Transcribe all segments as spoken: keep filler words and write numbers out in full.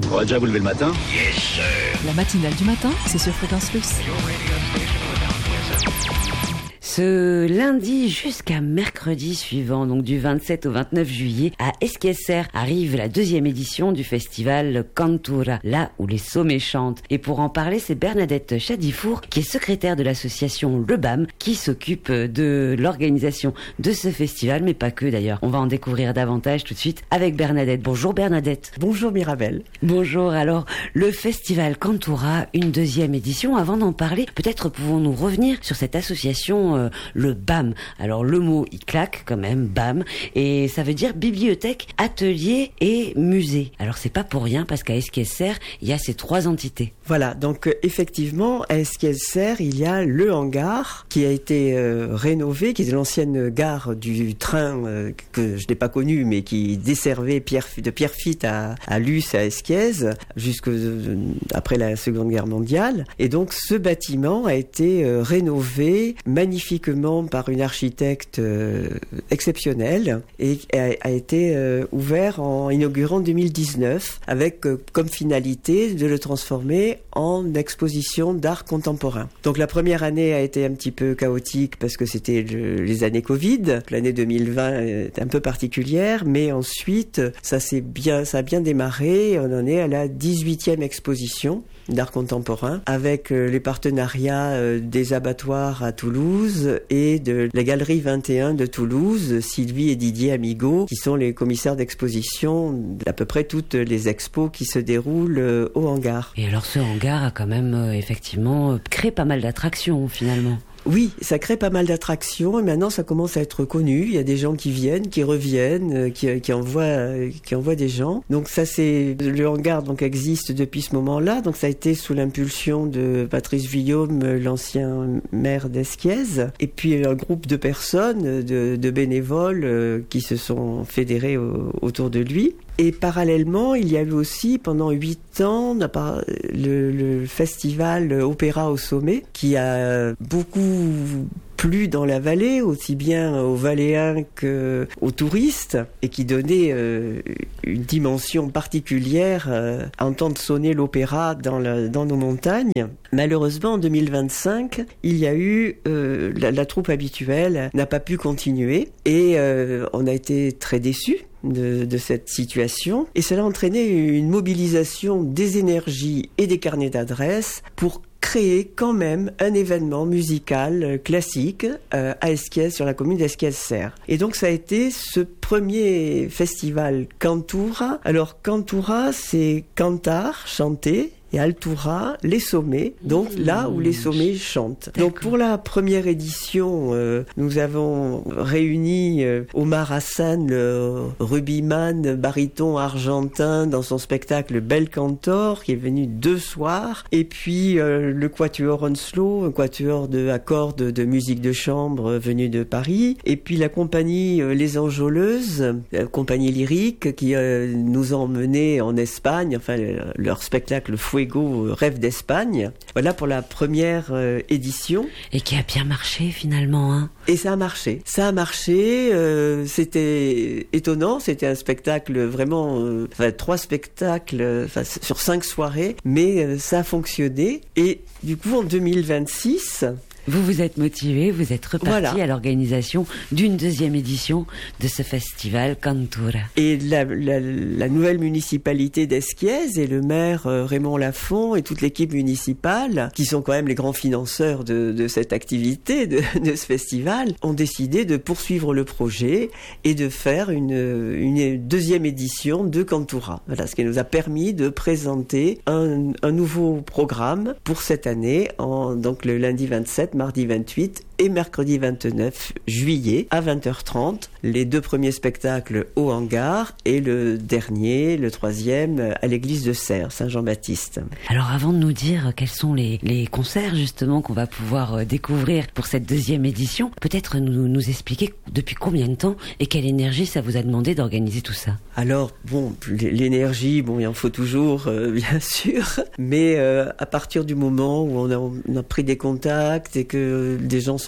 On va déjà vous lever le matin. Yes, sir. La matinale du matin, c'est sur Fréquence Plus. Ce lundi jusqu'à mercredi suivant, donc du vingt-sept au vingt-neuf juillet, à Esquesser arrive la deuxième édition du festival Cantura, là où les sommets chantent. Et pour en parler, c'est Bernadette Chadifour, qui est secrétaire de l'association Le B A M, qui s'occupe de l'organisation de ce festival, mais pas que d'ailleurs. On va en découvrir davantage tout de suite avec Bernadette. Bonjour Bernadette. Bonjour Mirabelle. Bonjour, alors le festival Cantura, une deuxième édition. Avant d'en parler, peut-être pouvons-nous revenir sur cette association euh, le B A M. Alors le mot il claque quand même, B A M, et ça veut dire bibliothèque, atelier et musée. Alors c'est pas pour rien parce qu'à Esquesser il y a ces trois entités. Voilà, donc euh, effectivement à Esquesser il y a le hangar qui a été euh, rénové, qui est l'ancienne gare du train euh, que je n'ai pas connu mais qui desservait Pierre, de Pierrefitte à, à Luce à Esquiez jusque euh, après la Seconde Guerre mondiale. Et donc ce bâtiment a été euh, rénové magnifiquement par une architecte euh, exceptionnelle et a, a été euh, ouvert en inaugurant en deux mille dix-neuf avec euh, comme finalité de le transformer en exposition d'art contemporain. Donc la première année a été un petit peu chaotique parce que c'était le, les années Covid. L'année deux mille vingt est un peu particulière, mais ensuite ça s'est bien, ça a bien démarré. On en est à la dix-huitième exposition d'art contemporain avec euh, les partenariats euh, des abattoirs à Toulouse et de la Galerie vingt et un de Toulouse, Sylvie et Didier Amigo, qui sont les commissaires d'exposition d'à peu près toutes les expos qui se déroulent euh, au hangar. Et alors ce hangar a quand même euh, effectivement créé pas mal d'attractions finalement. Oui, ça crée pas mal d'attractions et maintenant ça commence à être connu. Il y a des gens qui viennent, qui reviennent, qui, qui envoient, qui envoient des gens. Donc ça, c'est le hangar donc existe depuis ce moment-là. Donc ça a été sous l'impulsion de Patrice Vuillaume, l'ancien maire d'Esquiez, et puis un groupe de personnes, de, de bénévoles euh, qui se sont fédérés au, autour de lui. Et parallèlement, il y a eu aussi pendant huit ans le, le festival Opéra au Sommet qui a beaucoup plu dans la vallée, aussi bien aux Valléens qu'aux touristes, et qui donnait euh, une dimension particulière euh, à entendre sonner l'opéra dans, la, dans nos montagnes. Malheureusement, en deux mille vingt-cinq, il y a eu euh, la, la troupe habituelle n'a pas pu continuer et euh, on a été très déçus de, de cette situation. Et cela a entraîné une mobilisation des énergies et des carnets d'adresses pour créer quand même un événement musical classique euh, à Esquiez, sur la commune d'Esquesser. Et donc ça a été ce premier festival Cantura. Alors Cantura, c'est cantar, chanter, et Altura, les sommets, donc mmh. là où les sommets chantent. D'accord. Donc pour la première édition, euh, nous avons réuni euh, Omar Hassan, le rugbyman baryton argentin, dans son spectacle Bel Cantor, qui est venu deux soirs, et puis euh, le quatuor Onslow, un quatuor de à cordes de musique de chambre venu de Paris, et puis la compagnie euh, Les Enjôleuses, la compagnie lyrique, qui euh, nous a emmenés en Espagne, enfin leur spectacle Fouet Rêve d'Espagne. Voilà pour la première euh, édition. Et qui a bien marché finalement. Hein. Et ça a marché. Ça a marché. Euh, c'était étonnant. C'était un spectacle vraiment... Euh, enfin, trois spectacles euh, sur cinq soirées. Mais euh, ça a fonctionné. Et du coup, en deux mille vingt-six... Vous vous êtes motivé, vous êtes reparti voilà. à l'organisation d'une deuxième édition de ce festival Cantura. Et la, la, la nouvelle municipalité d'Esquiez et le maire euh, Raymond Lafont et toute l'équipe municipale, qui sont quand même les grands financeurs de, de cette activité, de, de ce festival, ont décidé de poursuivre le projet et de faire une, une deuxième édition de Cantura. Voilà, ce qui nous a permis de présenter un, un nouveau programme pour cette année, en, donc le lundi vingt-sept, mardi vingt-huit et mercredi vingt-neuf juillet à vingt heures trente. Les deux premiers spectacles au hangar et le dernier, le troisième, à l'église de Serres, Saint-Jean-Baptiste. Alors avant de nous dire quels sont les, les concerts justement qu'on va pouvoir découvrir pour cette deuxième édition, peut-être nous, nous expliquer depuis combien de temps et quelle énergie ça vous a demandé d'organiser tout ça. Alors bon, l'énergie, bon il en faut toujours euh, bien sûr, mais euh, à partir du moment où on a, on a pris des contacts et que des gens sont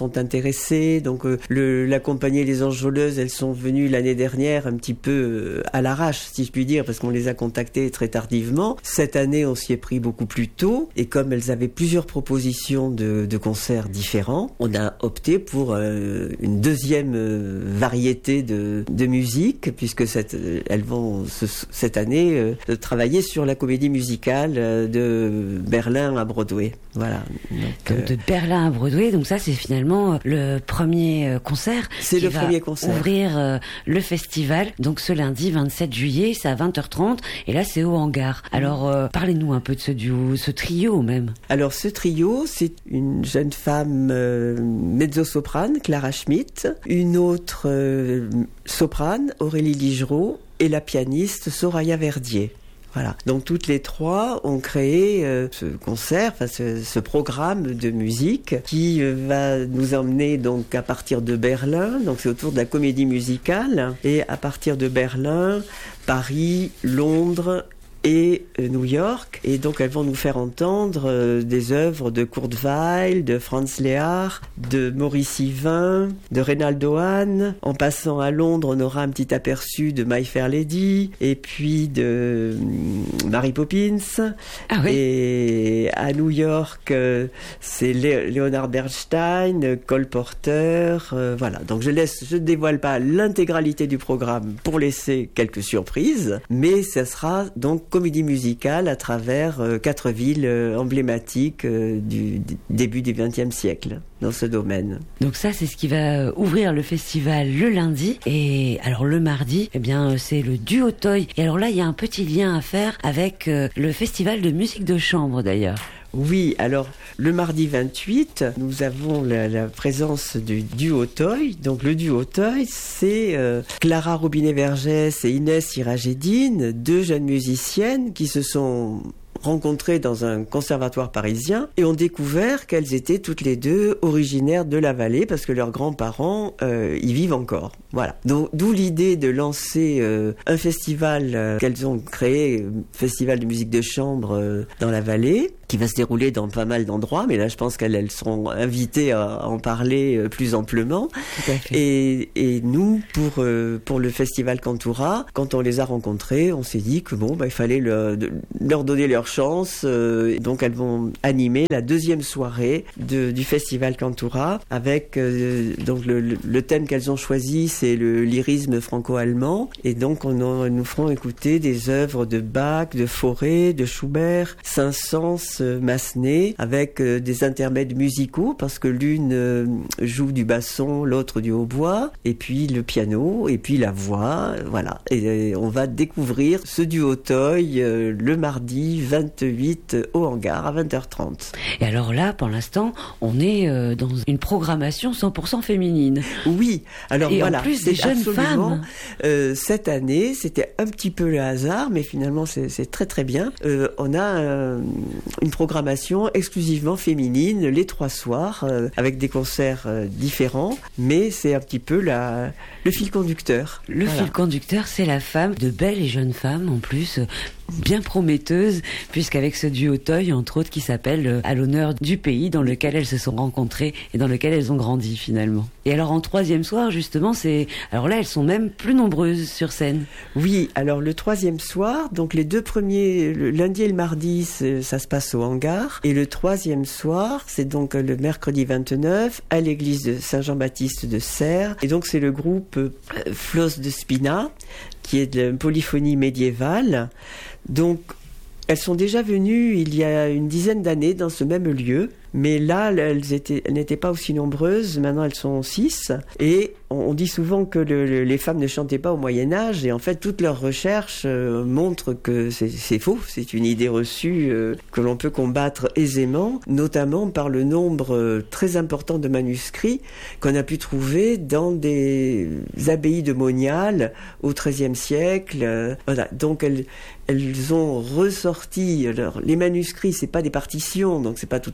sont intéressés. Donc euh, le, la compagnie Les Enjôleuses, elles sont venues l'année dernière un petit peu euh, à l'arrache, si je puis dire, parce qu'on les a contactées très tardivement. Cette année, on s'y est pris beaucoup plus tôt. Et comme elles avaient plusieurs propositions de, de concerts différents, on a opté pour euh, une deuxième euh, variété de, de musique, puisque cette, elles vont ce, cette année euh, travailler sur la comédie musicale euh, de Berlin à Broadway. Voilà. Donc, donc de Berlin à Broadway, donc ça c'est finalement le premier concert. C'est qui le va premier concert. Ouvrir euh, le festival. Donc ce lundi vingt-sept juillet, c'est à vingt heures trente et là c'est au Hangar. Alors euh, parlez-nous un peu de ce duo, ce trio même. Alors ce trio, c'est une jeune femme euh, mezzo-soprane, Clara Schmidt, une autre euh, soprane, Aurélie Ligereau, et la pianiste Soraya Verdier. Voilà. Donc toutes les trois ont créé euh, ce concert, enfin ce, ce programme de musique qui euh, va nous emmener donc à partir de Berlin. Donc c'est autour de la comédie musicale, et à partir de Berlin, Paris, Londres et New York. Et donc elles vont nous faire entendre euh, des œuvres de Kurt Weill, de Franz Lehár, de Maurice Yvain, de Reynaldo Hahn. En passant à Londres, on aura un petit aperçu de My Fair Lady, et puis de euh, Mary Poppins. Ah oui. Et à New York, euh, c'est Lé- Leonard Bernstein, Cole Porter. Euh, voilà. Donc je laisse, je ne dévoile pas l'intégralité du programme pour laisser quelques surprises, mais ça sera donc comédie musicale à travers euh, quatre villes euh, emblématiques euh, du d- début du vingtième siècle dans ce domaine. Donc ça, c'est ce qui va ouvrir le festival le lundi. Et alors le mardi, eh bien c'est le duo Toy. Et alors là, il y a un petit lien à faire avec euh, le festival de musique de chambre d'ailleurs. Oui, alors le mardi vingt-huit, nous avons la, la présence du duo Toy. Donc le duo Toy, c'est euh, Clara Robinet-Vergès et Inès Iragédine, deux jeunes musiciennes qui se sont rencontrées dans un conservatoire parisien et ont découvert qu'elles étaient toutes les deux originaires de la vallée parce que leurs grands-parents euh, y vivent encore. Voilà. Donc d'où l'idée de lancer euh, un festival euh, qu'elles ont créé, festival de musique de chambre euh, dans la vallée, qui va se dérouler dans pas mal d'endroits, mais là je pense qu'elles elles seront invitées à en parler euh, plus amplement. Tout à fait. Et, et nous, pour euh, pour le festival Cantura, quand on les a rencontrées, on s'est dit que bon, bah, il fallait le, de, leur donner leur chance. Euh, donc elles vont animer la deuxième soirée de, du festival Cantura avec euh, donc le, le, le thème qu'elles ont choisi, c'est le lyrisme franco-allemand. Et donc on, on nous ferons écouter des œuvres de Bach, de Fauré, de Schubert, Saint-Saëns, Massenet, avec euh, des intermèdes musicaux parce que l'une euh, joue du basson, l'autre du hautbois, et puis le piano, et puis la voix, voilà. Et, et on va découvrir ce duo Toy euh, le mardi vingt-huit au Hangar à vingt heures trente. Et alors là, pour l'instant, on est euh, dans une programmation cent pour cent féminine. Oui, alors Et voilà, en plus c'est des jeunes absolument, femmes. Euh, cette année, c'était un petit peu le hasard, mais finalement c'est, c'est très très bien. Euh, on a euh, une programmation exclusivement féminine les trois soirs, euh, avec des concerts euh, différents, mais c'est un petit peu la, le fil conducteur. Le Voilà. fil conducteur, c'est la femme, de belles et jeunes femmes en plus, euh, bien prometteuses, puisqu'avec ce duo Toy, entre autres, qui s'appelle euh, À l'honneur du pays dans lequel elles se sont rencontrées et dans lequel elles ont grandi finalement. Et alors en troisième soir, justement, c'est... Alors là, elles sont même plus nombreuses sur scène. Oui, alors le troisième soir, donc les deux premiers, le lundi et le mardi, c'est, ça se passe au Hangar. Et le troisième soir, c'est donc le mercredi vingt-neuf à l'église de Saint-Jean-Baptiste de Serres. Et donc c'est le groupe euh, Flos de Spina, qui est de la polyphonie médiévale. Donc elles sont déjà venues il y a une dizaine d'années dans ce même lieu. Mais là, elles, étaient, elles n'étaient pas aussi nombreuses. Maintenant, elles sont six. Et on, on dit souvent que le, le, les femmes ne chantaient pas au Moyen-Âge. Et en fait, toutes leurs recherches euh, montrent que c'est, c'est faux. C'est une idée reçue euh, que l'on peut combattre aisément, notamment par le nombre euh, très important de manuscrits qu'on a pu trouver dans des abbayes de Monial au treizième siècle. Euh, voilà. Donc, elles, elles ont ressorti... Alors, les manuscrits, c'est pas des partitions, donc c'est pas tout à fait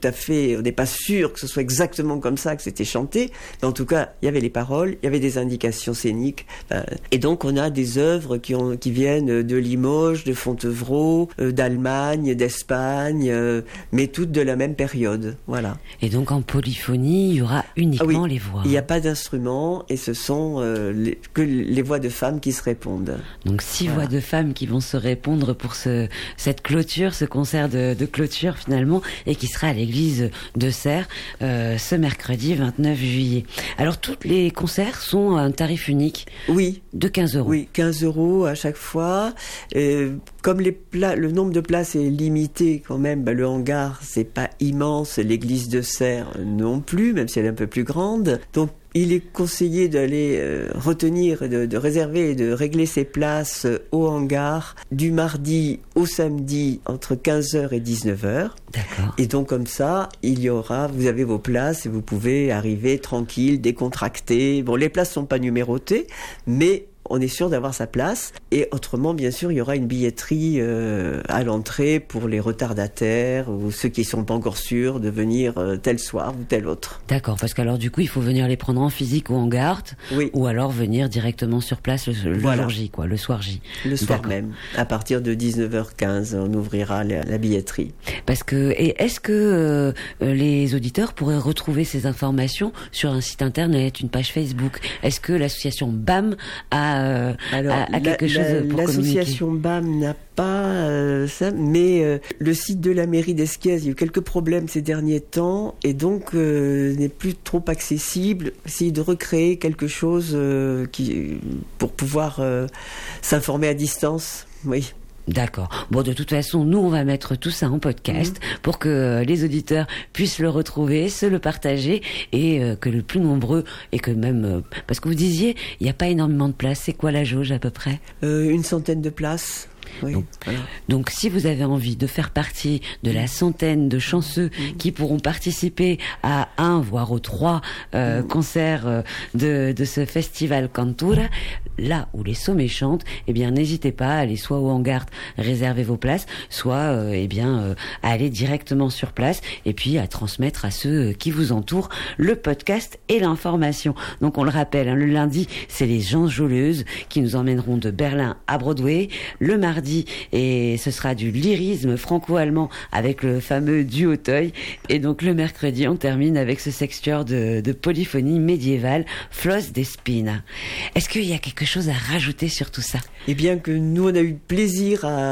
chanté. On n'est pas sûr que ce soit exactement comme ça que c'était chanté, mais en tout cas, il y avait les paroles, il y avait des indications scéniques. Euh, et donc, on a des œuvres qui, ont, qui viennent de Limoges, de Fontevraud, euh, d'Allemagne, d'Espagne, euh, mais toutes de la même période. Voilà. Et donc, en polyphonie, il y aura uniquement ah oui, les voix. Il n'y a pas d'instruments et ce sont euh, les, que les voix de femmes qui se répondent. Donc, six voilà. voix de femmes qui vont se répondre pour ce, cette clôture, ce concert de, de clôture finalement, et qui sera à l'église de Serres euh, ce mercredi vingt-neuf juillet. Alors, tous les concerts sont à un tarif unique. Oui. De quinze euros. Oui, quinze euros à chaque fois. Euh, comme les pla- le nombre de places est limité quand même, bah, le hangar, c'est pas immense, l'église de Serres non plus, même si elle est un peu plus grande. Donc, il est conseillé d'aller euh, retenir, de, de réserver et de régler ses places au hangar du mardi au samedi entre quinze heures et dix-neuf heures. D'accord. Et donc comme ça, il y aura, vous avez vos places et vous pouvez arriver tranquille, décontracté. Bon, les places sont pas numérotées, mais on est sûr d'avoir sa place. Et autrement, bien sûr, il y aura une billetterie euh, à l'entrée pour les retardataires ou ceux qui ne sont pas encore sûrs de venir euh, tel soir ou tel autre. D'accord, parce qu'alors du coup, il faut venir les prendre en physique ou en hangar, oui. ou alors venir directement sur place le, le voilà. jour J, quoi, le soir J. Le soir D'accord. même, à partir de dix-neuf heures quinze, on ouvrira la, la billetterie. Parce que, et est-ce que euh, les auditeurs pourraient retrouver ces informations sur un site internet, une page Facebook? Est-ce que l'association B A M a Euh, Alors, à, à quelque la, chose la, pour l'association B A M n'a pas euh, ça, mais euh, le site de la mairie d'Esquies, il y a eu quelques problèmes ces derniers temps, et donc euh, n'est plus trop accessible. Essayer de recréer quelque chose euh, qui, pour pouvoir euh, s'informer à distance, oui. D'accord. Bon, de toute façon, nous, on va mettre tout ça en podcast mmh. pour que les auditeurs puissent le retrouver, se le partager et euh, que le plus nombreux et que même... Euh, parce que vous disiez, il n'y a pas énormément de places. C'est quoi la jauge à peu près ? euh, Une centaine de places. Oui, donc, voilà. donc, si vous avez envie de faire partie de la centaine de chanceux mmh. qui pourront participer à un, voire aux trois euh, mmh. concerts euh, de, de ce festival Cantura, là où les sommets chantent, eh bien, n'hésitez pas à aller soit au hangar réserver vos places, soit euh, eh bien, euh, à aller directement sur place et puis à transmettre à ceux qui vous entourent le podcast et l'information. Donc, on le rappelle, hein, le lundi, c'est les Jean-Joleuses qui nous emmèneront de Berlin à Broadway. Le mardi, et ce sera du lyrisme franco-allemand avec le fameux duo Toy. Et donc le mercredi, on termine avec ce sextuor de, de polyphonie médiévale, Floss des Spines. Est-ce qu'il y a quelque chose à rajouter sur tout ça ? Eh bien que nous, on a eu plaisir à...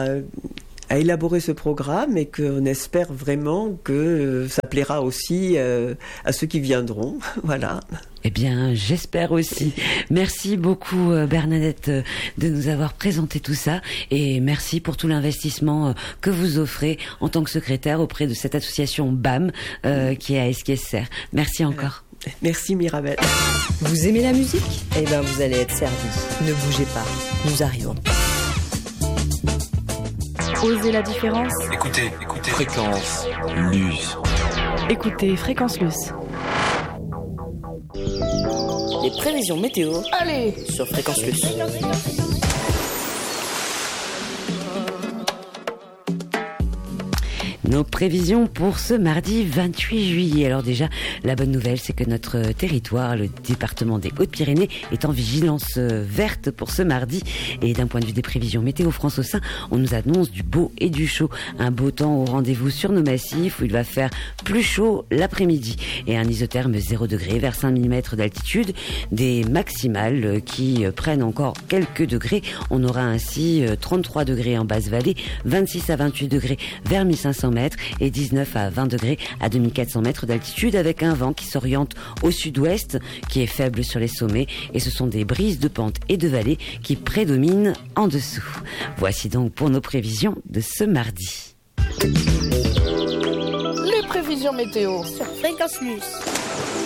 à élaborer ce programme et qu'on espère vraiment que ça plaira aussi euh, à ceux qui viendront. Voilà. Eh bien, j'espère aussi. Merci beaucoup Bernadette de nous avoir présenté tout ça et merci pour tout l'investissement que vous offrez en tant que secrétaire auprès de cette association B A M euh, qui est à Esquies-Serres. Merci encore. Merci Mirabel. Vous aimez la musique ? Eh bien, vous allez être servi. Ne bougez pas, nous arrivons. Osez la différence. Écoutez, écoutez. Fréquence Luce. Écoutez Fréquence Luce. Les prévisions météo. Allez, sur Fréquence Luce. Nos prévisions pour ce mardi vingt-huit juillet. Alors déjà, la bonne nouvelle, c'est que notre territoire, le département des Hautes-Pyrénées, est en vigilance verte pour ce mardi. Et d'un point de vue des prévisions météo France au sein, on nous annonce du beau et du chaud. Un beau temps au rendez-vous sur nos massifs où il va faire plus chaud l'après-midi. Et un isotherme zéro degré vers cinq millimètres d'altitude. Des maximales qui prennent encore quelques degrés. On aura ainsi trente-trois degrés en basse vallée, vingt-six à vingt-huit degrés vers mille cinq cents mètres et dix-neuf à vingt degrés à deux mille quatre cents mètres d'altitude avec un vent qui s'oriente au sud-ouest qui est faible sur les sommets et ce sont des brises de pente et de vallée qui prédominent en dessous. Voici donc pour nos prévisions de ce mardi. Les prévisions météo sur Fréquence Luce.